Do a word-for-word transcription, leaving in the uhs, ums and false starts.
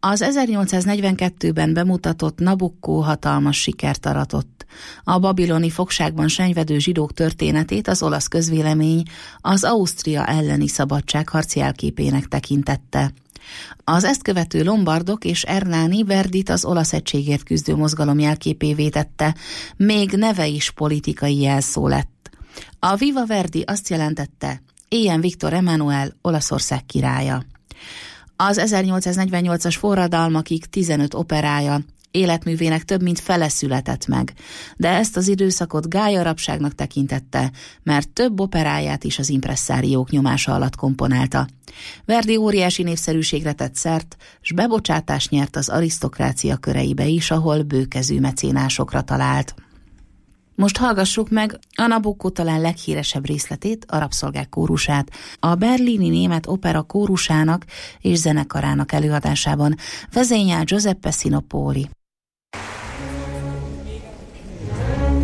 Az ezernyolcszáznegyvenkettőben bemutatott Nabucco hatalmas sikert aratott. A babiloni fogságban senyvedő zsidók történetét az olasz közvélemény az Ausztria elleni szabadságharc jelképének tekintette. Az ezt követő lombardok és Ernani Verdit az olasz egységért küzdő mozgalom jelképévé tette, még neve is politikai jelszó lett. A Viva Verdi azt jelentette, éljen Viktor Emmanuel, Olaszország királya. Az ezernyolcszáznegyvennyolcas forradalmakig tizenöt operája, életművének több mint fele született meg, de ezt az időszakot gályarabságnak tekintette, mert több operáját is az impresszáriók nyomása alatt komponálta. Verdi óriási népszerűségre tett szert, s bebocsátást nyert az arisztokrácia köreibe is, ahol bőkezű mecénásokra talált. Most hallgassuk meg a Nabucco talán leghíresebb részletét, a Rabszolgák kórusát, a berlini német opera kórusának és zenekarának előadásában vezényel Giuseppe Sinopoli.